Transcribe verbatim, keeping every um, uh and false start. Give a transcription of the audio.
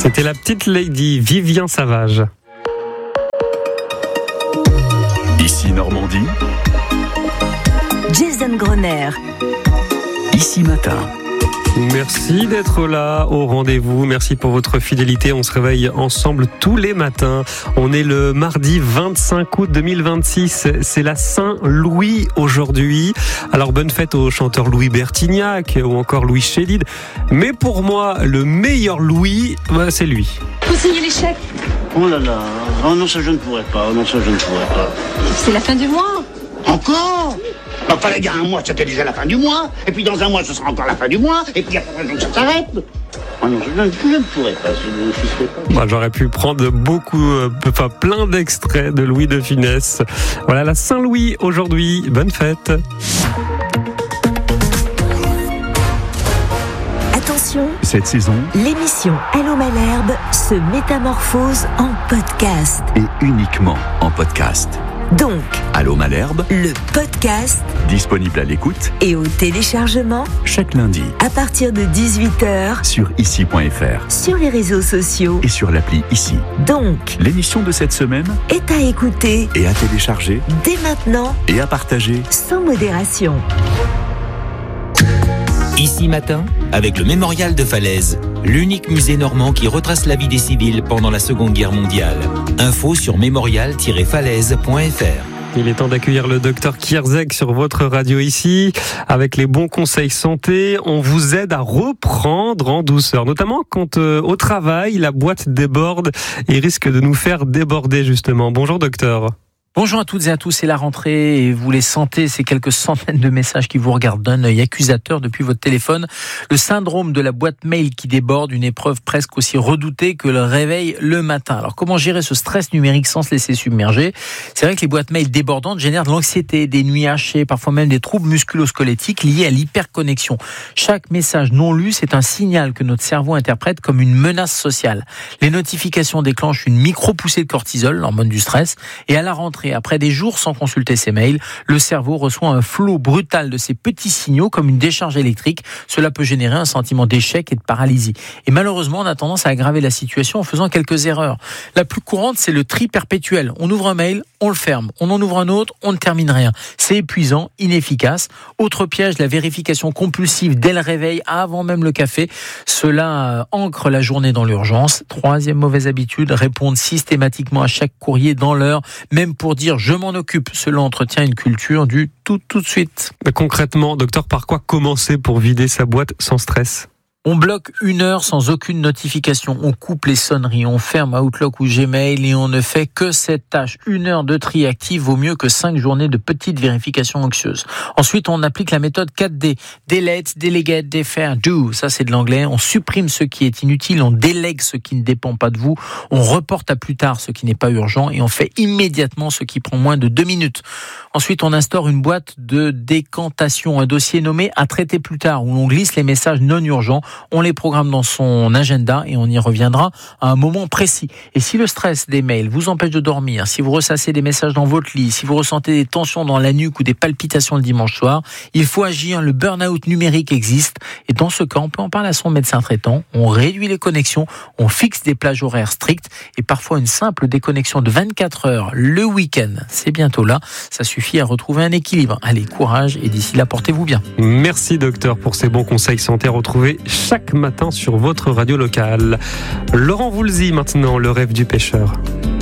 C'était la petite lady Vivien Savage. Ici Normandie. Jason Grosner. Ici Matin. Merci d'être là au rendez-vous. Merci pour votre fidélité. On se réveille ensemble tous les matins. On est le mardi vingt-cinq août deux mille vingt-six. C'est la Saint-Louis aujourd'hui. Alors bonne fête au chanteur Louis Bertignac ou encore Louis Chédid. Mais pour moi, le meilleur Louis, bah, c'est lui. Vous signez les chèques? Oh là là. Oh non, ça je ne pourrais pas. Oh non, ça je ne pourrais pas. C'est la fin du mois. Encore? Enfin, les gars, un mois, c'était déjà la fin du mois. Et puis, dans un mois, ce sera encore la fin du mois. Et puis, il n'y a pas de raison que ça s'arrête. Oh non, je, je, je ne pourrais pas. Je, je serais pas. Moi, j'aurais pu prendre beaucoup, euh, enfin, plein d'extraits de Louis de Funès. Voilà, la Saint-Louis aujourd'hui. Bonne fête. Attention, Cette saison l'émission Allô Malherbe se métamorphose en podcast. est uniquement en podcast. Donc, Allô Malherbe, le podcast disponible à l'écoute et au téléchargement chaque lundi à partir de dix-huit heures sur ici point f r sur les réseaux sociaux. et sur l'appli Ici. Donc, L'émission de cette semaine est à écouter est à télécharger dès maintenant et à partager. sans modération. Ici Matin, avec le Mémorial de Falaise, l'unique musée normand qui retrace la vie des civils pendant la Seconde Guerre mondiale. Info sur mémorial tiret falaise point f r. Il est temps d'accueillir le docteur Kierzek sur votre radio ici. Avec les bons conseils santé, on vous aide à reprendre en douceur, notamment quand euh, au travail, la boîte déborde et risque de nous faire déborder justement. Bonjour docteur. Bonjour à toutes et à tous, c'est la rentrée et vous les sentez, ces quelques centaines de messages qui vous regardent d'un œil accusateur depuis votre téléphone. Le syndrome de la boîte mail qui déborde, une épreuve presque aussi redoutée que le réveil le matin. Alors comment gérer ce stress numérique sans se laisser submerger? C'est vrai que les boîtes mail débordantes génèrent de l'anxiété, des nuits hachées, parfois même des troubles musculo-squelettiques liés à l'hyperconnexion. Chaque message non lu, c'est un signal que notre cerveau interprète comme une menace sociale. Les notifications déclenchent une micro-poussée de cortisol, l'hormone du stress, et à la rentrée, après des jours sans consulter ses mails, le cerveau reçoit un flot brutal de ces petits signaux comme une décharge électrique. Cela peut générer un sentiment d'échec et de paralysie. Et malheureusement, on a tendance à aggraver la situation en faisant quelques erreurs. La plus courante, c'est le tri perpétuel. On ouvre un mail, on le ferme. On en ouvre un autre, on ne termine rien. C'est épuisant, inefficace. Autre piège, la vérification compulsive dès le réveil, avant même le café. Cela ancre la journée dans l'urgence. Troisième mauvaise habitude, répondre systématiquement à chaque courrier dans l'heure, même pour dire je m'en occupe. Cela entretient une culture du tout tout de suite. Concrètement, docteur, par quoi commencer pour vider sa boîte sans stress ? On bloque une heure sans aucune notification. On coupe les sonneries, on ferme Outlook ou Gmail et on ne fait que cette tâche. Une heure de tri actif vaut mieux que cinq journées de petites vérifications anxieuses. Ensuite, on applique la méthode quatre D. Delete, delegate, defer, do. Ça, c'est de l'anglais. On supprime ce qui est inutile, on délègue ce qui ne dépend pas de vous, on reporte à plus tard ce qui n'est pas urgent et on fait immédiatement ce qui prend moins de deux minutes. Ensuite, on instaure une boîte de décantation, un dossier nommé à traiter plus tard où l'on glisse les messages non urgents. On les programme dans son agenda et on y reviendra à un moment précis. Et si le stress des mails vous empêche de dormir, si vous ressassez des messages dans votre lit, si vous ressentez des tensions dans la nuque ou des palpitations le dimanche soir, il faut agir. Le burn-out numérique existe et dans ce cas, on peut en parler à son médecin traitant. On réduit les connexions, on fixe des plages horaires strictes et parfois une simple déconnexion de vingt-quatre heures le week-end. C'est bientôt là. Ça suffit à retrouver un équilibre. Allez, courage et d'ici là, portez-vous bien. Merci docteur pour ces bons conseils santé retrouvés chaque matin sur votre radio locale. Laurent Voulzy maintenant, le rêve du pêcheur.